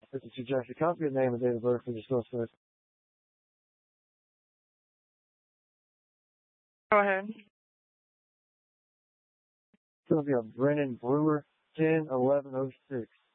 52 Jackson, copy the name and date of birth for the suspect. Go ahead. It's going to be a Brennan Brewer, 10-11-06.